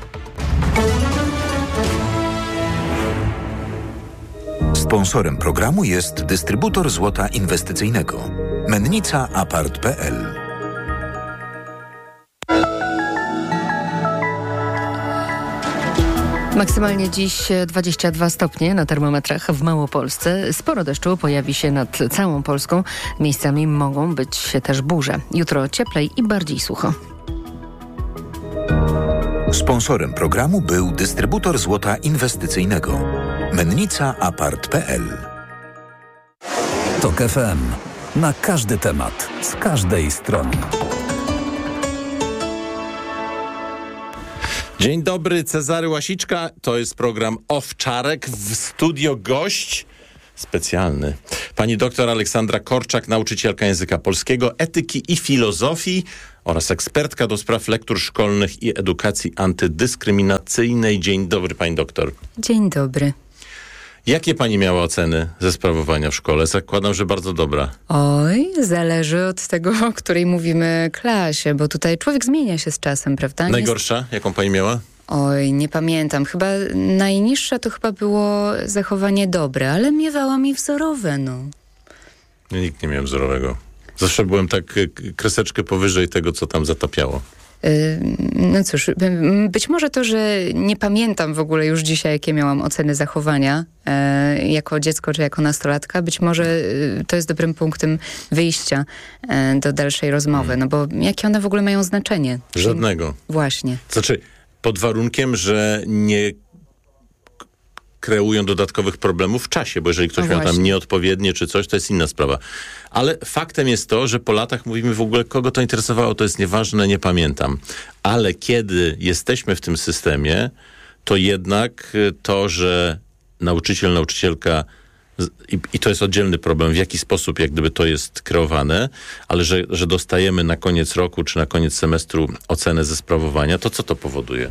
Sponsorem programu jest dystrybutor złota inwestycyjnego Mennica Apart kropka p l. Maksymalnie dziś dwadzieścia dwa stopnie na termometrach w Małopolsce. Sporo deszczu pojawi się nad całą Polską. Miejscami mogą być też burze. Jutro cieplej i bardziej sucho. Sponsorem programu był dystrybutor złota inwestycyjnego Mennica Apart kropka p l. TOK F M. Na każdy temat, z każdej strony. Dzień dobry, Cezary Łasiczka. To jest program Owczarek. W studio gość specjalny. Pani doktor Aleksandra Korczak, nauczycielka języka polskiego, etyki i filozofii oraz ekspertka do spraw lektur szkolnych i edukacji antydyskryminacyjnej. Dzień dobry, pani doktor. Dzień dobry. Jakie pani miała oceny ze sprawowania w szkole? Zakładam, że bardzo dobra. Oj, zależy od tego, o której mówimy klasie, bo tutaj człowiek zmienia się z czasem, prawda? Najgorsza, jaką pani miała? Oj, nie pamiętam. Chyba najniższa to chyba było zachowanie dobre, ale miewałam i wzorowe, no. Ja nikt nie miał wzorowego. Zawsze byłem tak kreseczkę powyżej tego, co tam zatapiało. No cóż, być może to, że nie pamiętam w ogóle już dzisiaj, jakie miałam oceny zachowania e, jako dziecko czy jako nastolatka, być może to jest dobrym punktem wyjścia e, do dalszej rozmowy, no bo jakie one w ogóle mają znaczenie? Żadnego. Właśnie. Znaczy, pod warunkiem, że nie kreują dodatkowych problemów w czasie, bo jeżeli ktoś no miał właśnie. tam nieodpowiednie czy coś, to jest inna sprawa. Ale faktem jest to, że po latach mówimy w ogóle, kogo to interesowało, to jest nieważne, nie pamiętam. Ale kiedy jesteśmy w tym systemie, to jednak to, że nauczyciel, nauczycielka I, i to jest oddzielny problem, w jaki sposób jak gdyby to jest kreowane, ale że, że dostajemy na koniec roku czy na koniec semestru ocenę ze sprawowania, to co to powoduje?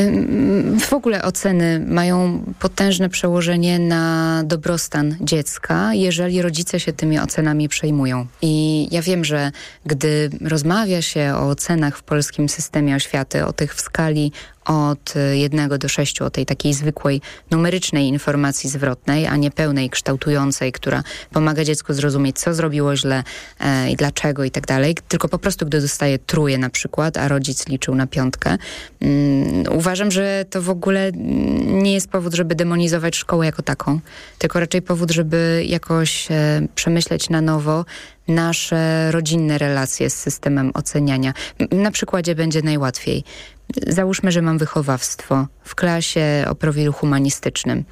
W ogóle oceny mają potężne przełożenie na dobrostan dziecka, jeżeli rodzice się tymi ocenami przejmują. I ja wiem, że gdy rozmawia się o ocenach w polskim systemie oświaty, o tych w skali od jednego do sześciu, o tej takiej zwykłej, numerycznej informacji zwrotnej, a nie pełnej, kształtującej, która pomaga dziecku zrozumieć, co zrobiło źle e, i dlaczego i tak dalej. Tylko po prostu, gdy dostaje trójkę na przykład, a rodzic liczył na piątkę. Um, uważam, że to w ogóle nie jest powód, żeby demonizować szkołę jako taką, tylko raczej powód, żeby jakoś e, przemyśleć na nowo nasze rodzinne relacje z systemem oceniania. Na przykładzie będzie najłatwiej. Załóżmy, że mam wychowawstwo w klasie o profilu humanistycznym.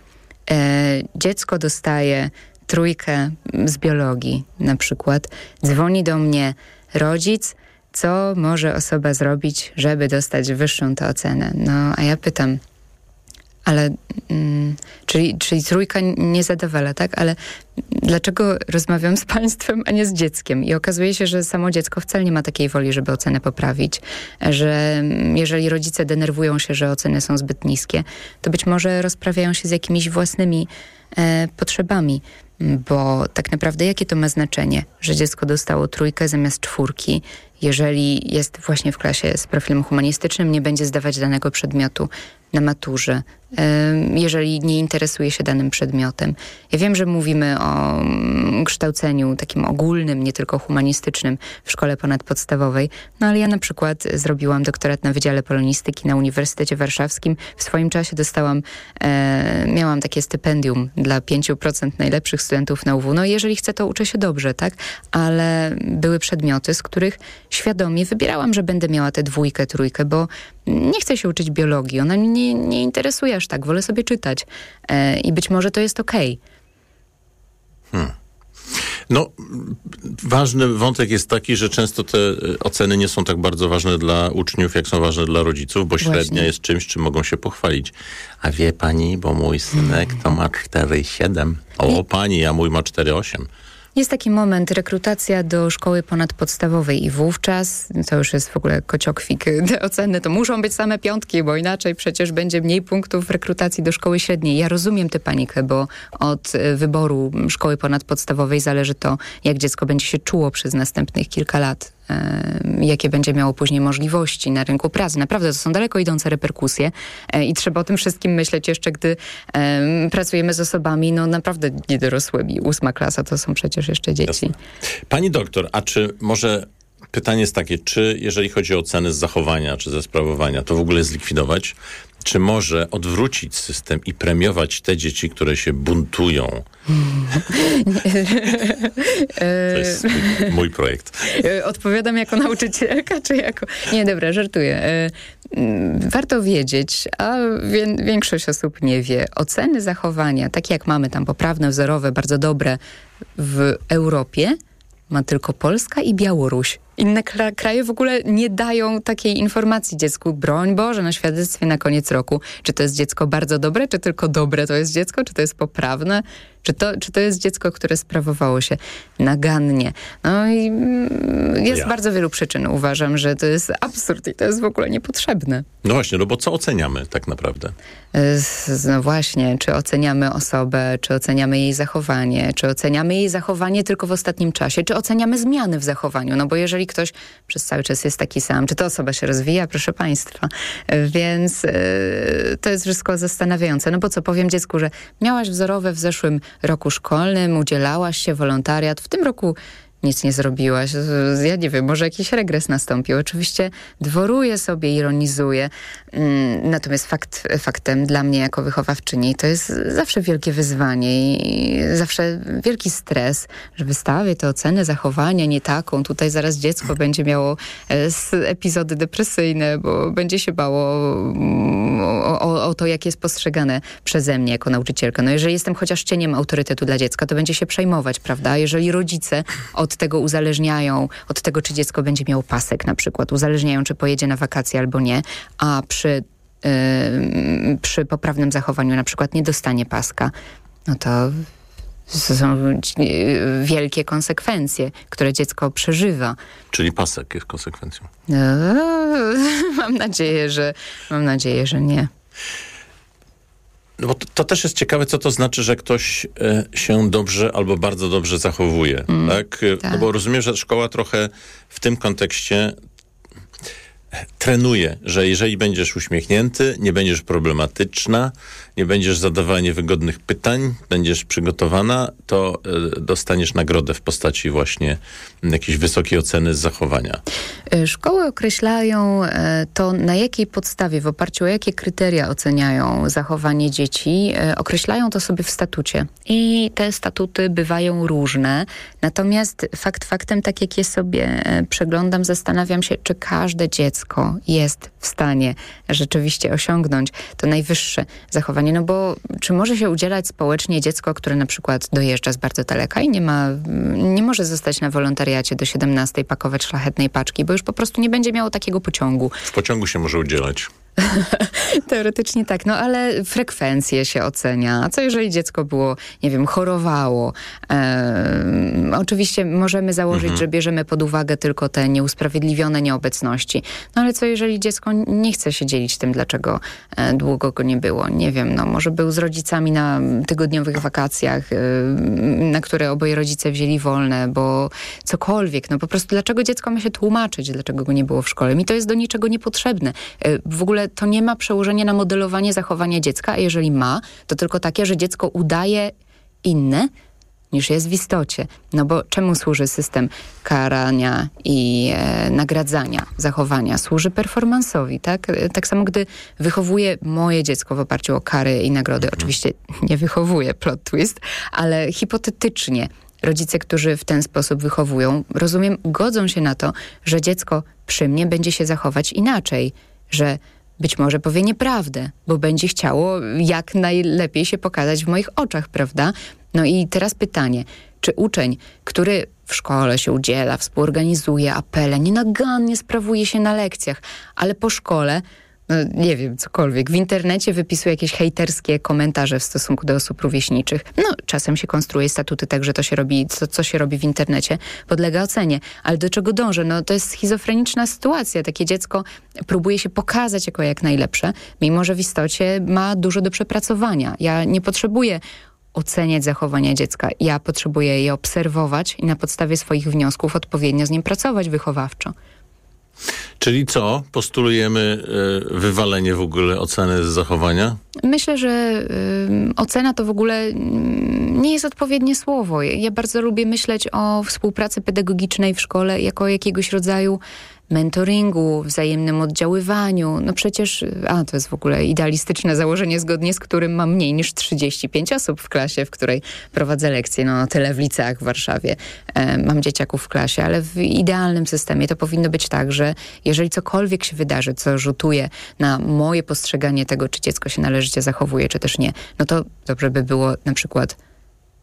E, dziecko dostaje trójkę z biologii na przykład. Dzwoni do mnie rodzic, co może osoba zrobić, żeby dostać wyższą tę ocenę. No, a ja pytam, ale, mm, czyli, czyli trójka nie zadowala, tak? Ale dlaczego rozmawiam z państwem, a nie z dzieckiem? I okazuje się, że samo dziecko wcale nie ma takiej woli, żeby ocenę poprawić. Że jeżeli rodzice denerwują się, że oceny są zbyt niskie, to być może rozprawiają się z jakimiś własnymi e, potrzebami. Bo tak naprawdę jakie to ma znaczenie, że dziecko dostało trójkę zamiast czwórki, jeżeli jest właśnie w klasie z profilem humanistycznym, nie będzie zdawać danego przedmiotu na maturze, jeżeli nie interesuje się danym przedmiotem. Ja wiem, że mówimy o kształceniu takim ogólnym, nie tylko humanistycznym w szkole ponadpodstawowej, no ale ja na przykład zrobiłam doktorat na Wydziale Polonistyki na Uniwersytecie Warszawskim. W swoim czasie dostałam, e, miałam takie stypendium dla pięciu procent najlepszych studentów na U W. No jeżeli chcę, to uczę się dobrze, tak? Ale były przedmioty, z których świadomie wybierałam, że będę miała tę dwójkę, trójkę, bo nie chcę się uczyć biologii. Ona mnie nie, nie interesuje aż tak. Wolę sobie czytać. E, I być może to jest okej. Hmm. No, ważny wątek jest taki, że często te oceny nie są tak bardzo ważne dla uczniów, jak są ważne dla rodziców, bo średnia Właśnie. jest czymś, czym mogą się pochwalić. A wie pani, bo mój synek to ma cztery siedem. O, pani, a mój ma cztery osiem. Jest taki moment, rekrutacja do szkoły ponadpodstawowej i wówczas, to już jest w ogóle kociokwik, te oceny to muszą być same piątki, bo inaczej przecież będzie mniej punktów w rekrutacji do szkoły średniej. Ja rozumiem tę panikę, bo od wyboru szkoły ponadpodstawowej zależy to, jak dziecko będzie się czuło przez następnych kilka lat. Jakie będzie miało później możliwości na rynku pracy. Naprawdę to są daleko idące reperkusje i trzeba o tym wszystkim myśleć jeszcze, gdy um, pracujemy z osobami no naprawdę niedorosłymi. Ósma klasa to są przecież jeszcze dzieci. Jasne. Pani doktor, a czy może pytanie jest takie, czy jeżeli chodzi o oceny z zachowania, czy ze sprawowania, to w ogóle zlikwidować? Czy może odwrócić system i premiować te dzieci, które się buntują? To jest mój, mój projekt. Odpowiadam jako nauczycielka, czy jako... Nie, dobra, żartuję. Warto wiedzieć, a wie, większość osób nie wie. Oceny zachowania, takie jak mamy tam poprawne, wzorowe, bardzo dobre w Europie, ma tylko Polska i Białoruś. Inne kra- kraje w ogóle nie dają takiej informacji dziecku. Broń Boże, na świadectwie na koniec roku. Czy to jest dziecko bardzo dobre, czy tylko dobre to jest dziecko? Czy to jest poprawne? Czy to, czy to jest dziecko, które sprawowało się nagannie? No i mm, jest Ja. bardzo wielu przyczyn. Uważam, że to jest absurd i to jest w ogóle niepotrzebne. No właśnie, no bo co oceniamy tak naprawdę? Z- No właśnie, czy oceniamy osobę, czy oceniamy jej zachowanie, czy oceniamy jej zachowanie tylko w ostatnim czasie, czy oceniamy zmiany w zachowaniu, no bo jeżeli ktoś przez cały czas jest taki sam, czy to osoba się rozwija, proszę państwa, więc yy, to jest wszystko zastanawiające, no bo co, powiem dziecku, że miałaś wzorowe w zeszłym roku szkolnym, udzielałaś się, wolontariat, w tym roku nic nie zrobiłaś. Ja nie wiem, może jakiś regres nastąpił. Oczywiście dworuję sobie, ironizuję. Natomiast fakt, faktem dla mnie jako wychowawczyni to jest zawsze wielkie wyzwanie i zawsze wielki stres, że wystawię te oceny zachowania nie taką. Tutaj zaraz dziecko będzie miało epizody depresyjne, bo będzie się bało o, o, o to, jak jest postrzegane przeze mnie jako nauczycielka. No jeżeli jestem chociaż cieniem autorytetu dla dziecka, to będzie się przejmować, prawda? Jeżeli rodzice od tego uzależniają, od tego, czy dziecko będzie miało pasek na przykład, uzależniają, czy pojedzie na wakacje albo nie, a przy, yy, przy poprawnym zachowaniu na przykład nie dostanie paska, no to są wielkie konsekwencje, które dziecko przeżywa. Czyli pasek jest konsekwencją. No, mam nadzieję, że mam nadzieję, że nie. No bo to, to też jest ciekawe, co to znaczy, że ktoś e, się dobrze albo bardzo dobrze zachowuje. Mm, tak? tak? No bo rozumiem, że szkoła trochę w tym kontekście trenuje, że jeżeli będziesz uśmiechnięty, nie będziesz problematyczna, nie będziesz zadawała niewygodnych pytań, będziesz przygotowana, to y, dostaniesz nagrodę w postaci właśnie jakiejś wysokiej oceny z zachowania. Szkoły określają to, na jakiej podstawie, w oparciu o jakie kryteria oceniają zachowanie dzieci. Określają to sobie w statucie. I te statuty bywają różne. Natomiast fakt faktem, tak jak je sobie przeglądam, zastanawiam się, czy każde dziecko jest w stanie rzeczywiście osiągnąć to najwyższe zachowanie. No bo czy może się udzielać społecznie dziecko, które na przykład dojeżdża z bardzo daleka i nie ma, nie może zostać na wolontariacie do siedemnastej, pakować szlachetnej paczki, bo już po prostu nie będzie miało takiego pociągu. W pociągu się może udzielać. Teoretycznie tak, no ale frekwencję się ocenia. A co jeżeli dziecko było, nie wiem, chorowało? Eee, oczywiście możemy założyć, mhm. że bierzemy pod uwagę tylko te nieusprawiedliwione nieobecności. No ale co jeżeli dziecko nie chce się dzielić tym, dlaczego e, długo go nie było? Nie wiem, no może był z rodzicami na tygodniowych wakacjach, e, na które oboje rodzice wzięli wolne, bo cokolwiek, no po prostu dlaczego dziecko ma się tłumaczyć, dlaczego go nie było w szkole? Mi to jest do niczego niepotrzebne. E, w ogóle to nie ma przełożenia na modelowanie zachowania dziecka, a jeżeli ma, to tylko takie, że dziecko udaje inne niż jest w istocie. No bo czemu służy system karania i e, nagradzania zachowania? Służy performansowi, tak? Tak samo, gdy wychowuję moje dziecko w oparciu o kary i nagrody, mhm. oczywiście nie wychowuję, plot twist, ale hipotetycznie rodzice, którzy w ten sposób wychowują, rozumiem, godzą się na to, że dziecko przy mnie będzie się zachować inaczej, że być może powie nieprawdę, bo będzie chciało jak najlepiej się pokazać w moich oczach, prawda? No i teraz pytanie, czy uczeń, który w szkole się udziela, współorganizuje apele, nienagannie sprawuje się na lekcjach, ale po szkole, no nie wiem, cokolwiek, w internecie wypisuje jakieś hejterskie komentarze w stosunku do osób rówieśniczych. No, czasem się konstruuje statuty tak, że to się robi, co, co się robi w internecie, podlega ocenie. Ale do czego dążę? No, to jest schizofreniczna sytuacja. Takie dziecko próbuje się pokazać jako jak najlepsze, mimo że w istocie ma dużo do przepracowania. Ja nie potrzebuję oceniać zachowania dziecka. Ja potrzebuję je obserwować i na podstawie swoich wniosków odpowiednio z nim pracować wychowawczo. Czyli co? Postulujemy y, wywalenie w ogóle oceny z zachowania? Myślę, że y, ocena to w ogóle y, nie jest odpowiednie słowo. Ja bardzo lubię myśleć o współpracy pedagogicznej w szkole jako jakiegoś rodzaju mentoringu, wzajemnym oddziaływaniu. No przecież, a to jest w ogóle idealistyczne założenie, zgodnie z którym mam mniej niż trzydzieści pięć osób w klasie, w której prowadzę lekcje. No tyle w liceach w Warszawie. E, mam dzieciaków w klasie, ale w idealnym systemie to powinno być tak, że jeżeli cokolwiek się wydarzy, co rzutuje na moje postrzeganie tego, czy dziecko się należycie zachowuje, czy też nie, no to dobrze by było na przykład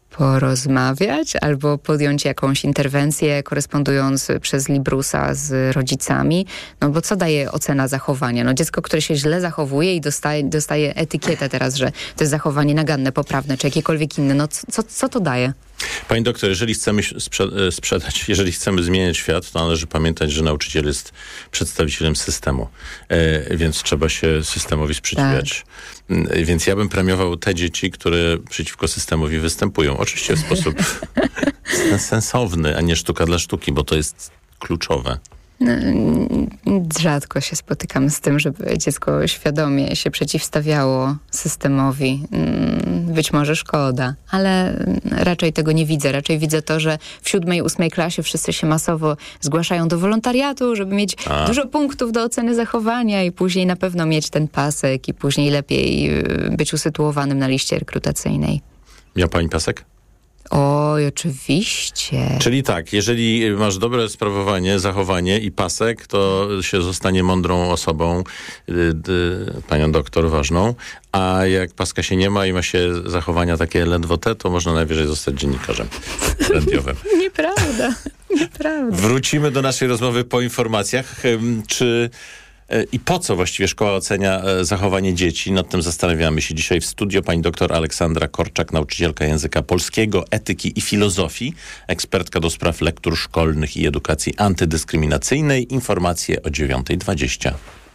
porozmawiać albo podjąć jakąś interwencję, korespondując przez Librusa z rodzicami. No bo co daje ocena zachowania? No dziecko, które się źle zachowuje i dostaje, dostaje etykietę teraz, że to jest zachowanie naganne, poprawne, czy jakiekolwiek inne. No co, co to daje? Pani doktor, jeżeli chcemy sprze- sprzedać, jeżeli chcemy zmieniać świat, to należy pamiętać, że nauczyciel jest przedstawicielem systemu, e, więc trzeba się systemowi sprzeciwiać. Tak. Więc ja bym premiował te dzieci, które przeciwko systemowi występują. Oczywiście w sposób sensowny, a nie sztuka dla sztuki, bo to jest kluczowe. No, rzadko się spotykam z tym, żeby dziecko świadomie się przeciwstawiało systemowi. Być może szkoda, ale raczej tego nie widzę. Raczej widzę to, że w siódmej, ósmej klasie wszyscy się masowo zgłaszają do wolontariatu, żeby mieć A. dużo punktów do oceny zachowania i później na pewno mieć ten pasek i później lepiej być usytuowanym na liście rekrutacyjnej. Miał pani pasek? Oj, oczywiście. Czyli tak, jeżeli masz dobre sprawowanie, zachowanie i pasek, to się zostanie mądrą osobą, y, y, panią doktor ważną, a jak paska się nie ma i ma się zachowania takie ledwo te, to można najwyżej zostać dziennikarzem radiowym. Nieprawda, nieprawda. Wrócimy do naszej rozmowy po informacjach. Czy i po co właściwie szkoła ocenia zachowanie dzieci? Nad tym zastanawiamy się dzisiaj w studio. Pani doktor Aleksandra Korczak, nauczycielka języka polskiego, etyki i filozofii, ekspertka do spraw lektur szkolnych i edukacji antydyskryminacyjnej. Informacje o dziewiąta dwadzieścia.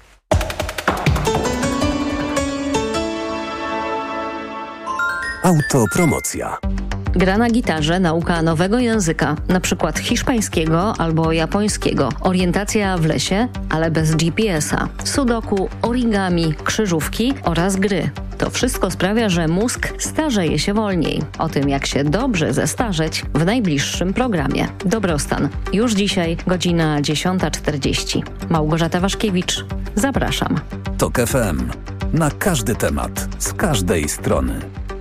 Autopromocja. Gra na gitarze, nauka nowego języka, na przykład hiszpańskiego albo japońskiego. Orientacja w lesie, ale bez G P S a. Sudoku, origami, krzyżówki oraz gry. To wszystko sprawia, że mózg starzeje się wolniej. O tym, jak się dobrze zestarzeć, w najbliższym programie. Dobrostan. Już dzisiaj, godzina dziesiąta czterdzieści. Małgorzata Waszkiewicz. Zapraszam. Tok F M. Na każdy temat, z każdej strony.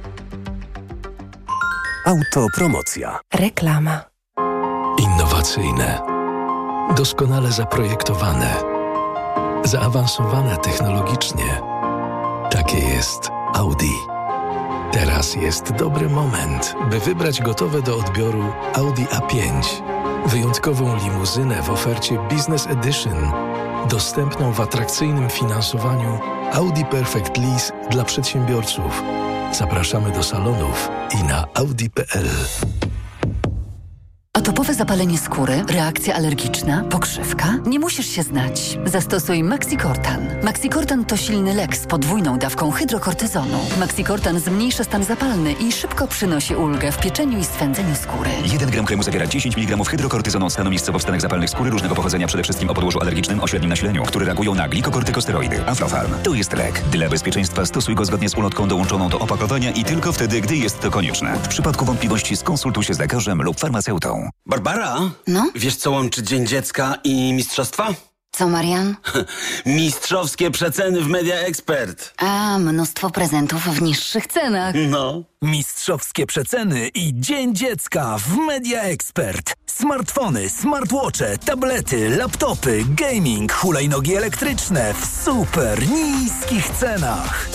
Autopromocja. Reklama. Innowacyjne. Doskonale zaprojektowane. Zaawansowane technologicznie. Takie jest Audi. Teraz jest dobry moment, by wybrać gotowe do odbioru Audi A pięć. Wyjątkową limuzynę w ofercie Business Edition. Dostępną w atrakcyjnym finansowaniu Audi Perfect Lease dla przedsiębiorców. Zapraszamy do salonów i na audi kropka p l. Atopowe zapalenie skóry, reakcja alergiczna, pokrzywka? Nie musisz się znać. Zastosuj Maxicortan. Maxicortan to silny lek z podwójną dawką hydrokortyzonu. Maxicortan zmniejsza stan zapalny i szybko przynosi ulgę w pieczeniu i swędzeniu skóry. jeden gram kremu zawiera dziesięć miligramów hydrokortyzonu od stanu miejscowo w stanach zapalnych skóry różnego pochodzenia, przede wszystkim o podłożu alergicznym o średnim nasileniu, które reagują na glikokortykosteroidy. Aflofarm. To jest lek. Dla bezpieczeństwa stosuj go zgodnie z ulotką dołączoną do opakowania i tylko wtedy, gdy jest to konieczne. W przypadku wątpliwości skonsultuj się z lekarzem lub farmaceutą. Barbara? No? Wiesz, co łączy Dzień Dziecka i mistrzostwa? Co, Marian? Mistrzowskie przeceny w Media Expert. A, mnóstwo prezentów w niższych cenach. No. Mistrzowskie przeceny i Dzień Dziecka w Media Expert. Smartfony, smartwatche, tablety, laptopy, gaming, hulajnogi elektryczne w super niskich cenach.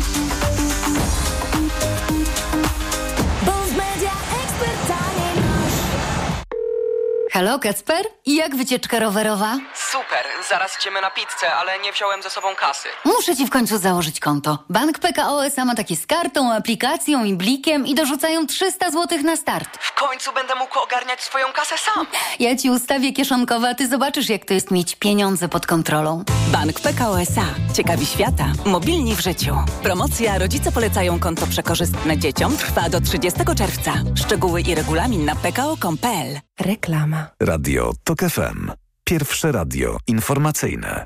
Halo, Kacper? Jak wycieczka rowerowa? Super, zaraz idziemy na pizzę, ale nie wziąłem ze sobą kasy. Muszę ci w końcu założyć konto. Bank P K O S A ma takie z kartą, aplikacją i blikiem i dorzucają trzysta złotych na start. W końcu będę mógł ogarniać swoją kasę sam. Ja ci ustawię kieszonkowe, a ty zobaczysz, jak to jest mieć pieniądze pod kontrolą. Bank P K O S A. Ciekawi świata. Mobilni w życiu. Promocja Rodzice polecają konto przekorzystne dzieciom trwa do trzydziestego czerwca. Szczegóły i regulamin na p k o kropka com kropka p l. Reklama. Radio Tok F M. Pierwsze radio informacyjne.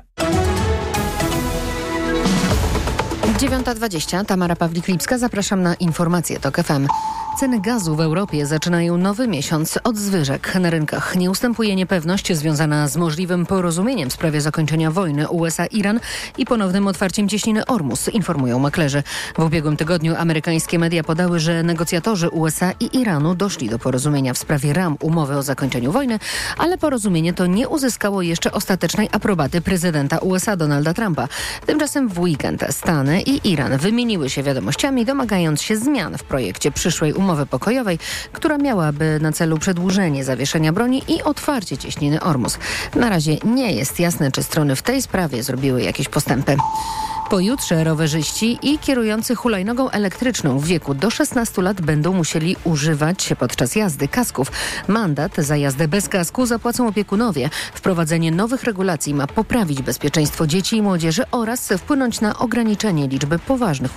dziewiąta dwadzieścia. Tamara Pawlik-Lipska. Zapraszam na informacje Tok F M. Ceny gazu w Europie zaczynają nowy miesiąc od zwyżek. Na rynkach nie ustępuje niepewność związana z możliwym porozumieniem w sprawie zakończenia wojny U S A-Iran i ponownym otwarciem cieśniny Ormus, informują maklerzy. W ubiegłym tygodniu amerykańskie media podały, że negocjatorzy U S A i Iranu doszli do porozumienia w sprawie ram umowy o zakończeniu wojny, ale porozumienie to nie uzyskało jeszcze ostatecznej aprobaty prezydenta U S A Donalda Trumpa. Tymczasem w weekend Stany i Iran wymieniły się wiadomościami, domagając się zmian w projekcie przyszłej umowy umowy pokojowej, która miałaby na celu przedłużenie zawieszenia broni i otwarcie cieśniny Ormus. Na razie nie jest jasne, czy strony w tej sprawie zrobiły jakieś postępy. Pojutrze rowerzyści i kierujący hulajnogą elektryczną w wieku do szesnastu lat będą musieli używać podczas jazdy kasków. Mandat za jazdę bez kasku zapłacą opiekunowie. Wprowadzenie nowych regulacji ma poprawić bezpieczeństwo dzieci i młodzieży oraz wpłynąć na ograniczenie liczby poważnych